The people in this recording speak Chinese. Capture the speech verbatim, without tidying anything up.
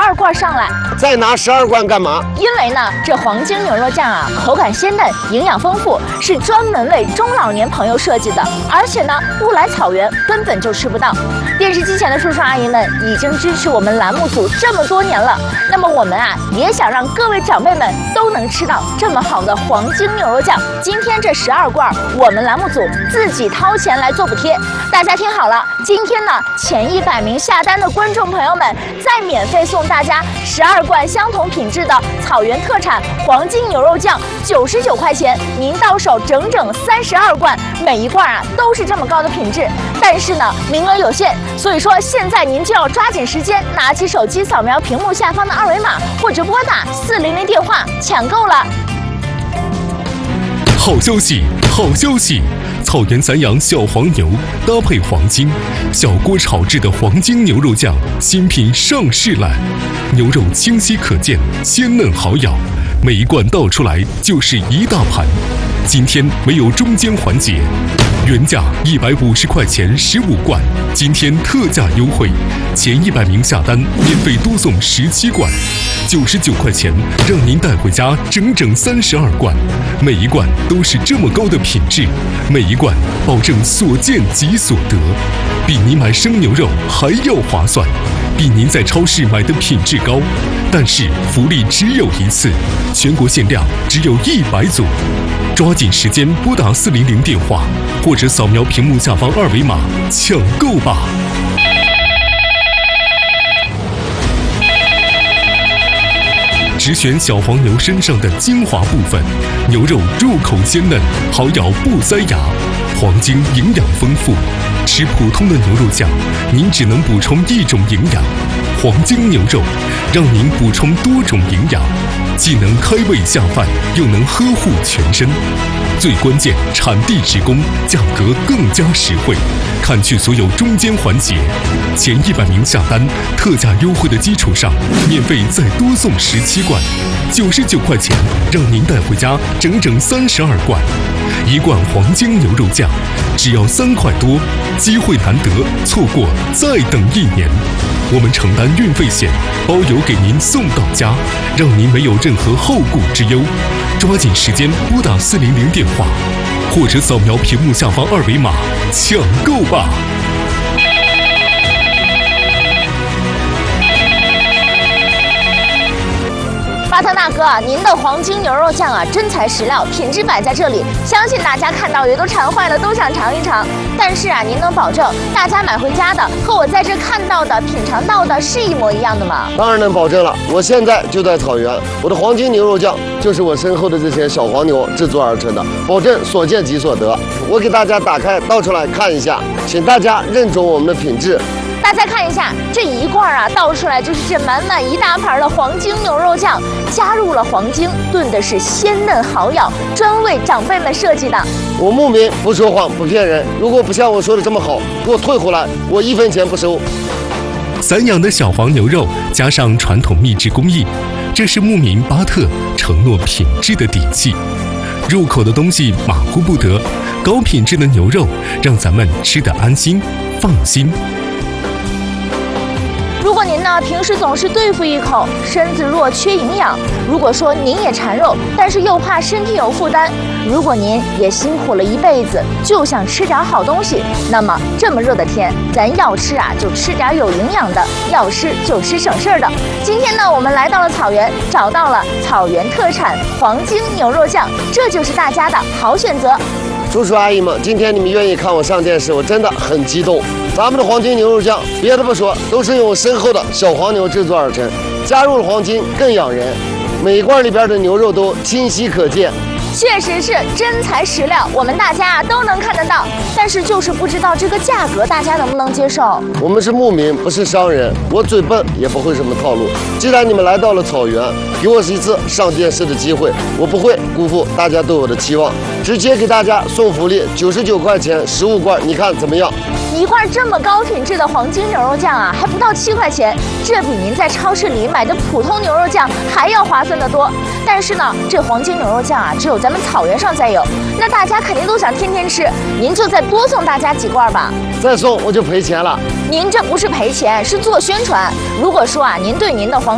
二罐上来。 再拿十二罐干嘛？ 因为呢，这黄金牛肉酱啊，口感鲜嫩，营养丰富，是专门为中老年朋友设计的。而且呢，不来草原根本就吃不到。电视机前的叔叔阿姨们已经支持我们栏目组这么多年了，那么我们啊，也想让各位长辈们都能吃到这么好的黄金牛肉酱。今天这十二罐，我们栏目组自己掏钱来做补贴。大家听好了，今天呢，前一百名下单的观众朋友们，再免费送大家十二罐相同品质的草原特产黄金牛肉酱，九十九块钱，您到手整整三十二罐，每一罐啊都是这么高的品质。但是呢，名额有限，所以说现在您就要抓紧时间，拿起手机扫描屏幕下方的二维码，或者拨打四零零电话抢购了。 好消息，好消息！草原散养小黄牛搭配黄金，小锅炒制的黄金牛肉酱新品上市了。牛肉清晰可见，鲜嫩好咬，每一罐倒出来就是一大盘。今天没有中间环节，原价一百五十块钱十五罐，今天特价优惠，前一百名下单免费多送十七罐，九十九块钱让您带回家整整三十二罐，每一罐都是这么高的品质，每一罐保证所见即所得，比您买生牛肉还要划算，比您在超市买的品质高。但是福利只有一次，全国限量只有一百组，抓紧时间拨打四零零电话，或者扫描屏幕下方二维码抢购吧。只选小黄牛身上的精华部分，牛肉入口鲜嫩，好咬不塞牙。黄金营养丰富，吃普通的牛肉酱，您只能补充一种营养。黄金牛肉让您补充多种营养，既能开胃下饭，又能呵护全身。最关键，产地直供，价格更加实惠。看去所有中间环节，前一百名下单，特价优惠的基础上，免费再多送十七罐，九十九块钱让您带回家整整三十二罐。一罐黄金牛肉酱只要三块多，机会难得，错过再等一年。我们承担运费险，包邮给您送到家，让您没有任何后顾之忧。抓紧时间拨打四零零电话，或者扫描屏幕下方二维码抢购吧。 巴特纳哥啊，您的黄金牛肉酱啊，真材实料，品质摆在这里，相信大家看到也都馋坏了，都想尝一尝。但是啊，您能保证大家买回家的和我在这看到的、品尝到的是一模一样的吗？ 当然能保证了，我现在就在草原，我的黄金牛肉酱就是我身后的这些小黄牛制作而成的，保证所见即所得。我给大家打开倒出来看一下，请大家认准我们的品质。 大家看一下，这一罐啊倒出来就是这满满一大盘的黄金牛肉酱，加入了黄金，炖的是鲜嫩好咬，专为长辈们设计的。 我牧民不说谎不骗人，如果不像我说的这么好，给我退回来，我一分钱不收。 散养的小黄牛肉加上传统秘制工艺，这是牧民巴特承诺品质的底气。入口的东西马虎不得，高品质的牛肉让咱们吃得安心放心。 如果您呢平时总是对付一口，身子弱缺营养；如果说您也馋肉，但是又怕身体有负担；如果您也辛苦了一辈子，就想吃点好东西，那么这么热的天，咱要吃啊就吃点有营养的，要吃就吃省事儿的。今天呢，我们来到了草原，找到了草原特产黄金牛肉酱，这就是大家的好选择。 叔叔阿姨们，今天你们愿意看我上电视，我真的很激动。咱们的黄金牛肉酱，别的不说，都是用我身后的小黄牛制作而成，加入了黄金更养人。每一罐里边的牛肉都清晰可见， 确实是真材实料，我们大家都能看得到，但是就是不知道这个价格大家能不能接受。 我们是牧民，不是商人，我嘴笨也不会什么套路。既然你们来到了草原，给我是一次上电视的机会，我不会辜负大家对我的期望，直接给大家送福利，九十九块钱十五罐，你看怎么样？ 一罐这么高品质的黄金牛肉酱啊，还不到七块钱，这比您在超市里买的普通牛肉酱还要划算得多。但是呢，这黄金牛肉酱啊，只有咱们草原上才有，那大家肯定都想天天吃，您就再多送大家几罐吧。 再送我就赔钱了。 您这不是赔钱，是做宣传。如果说啊，您对您的黄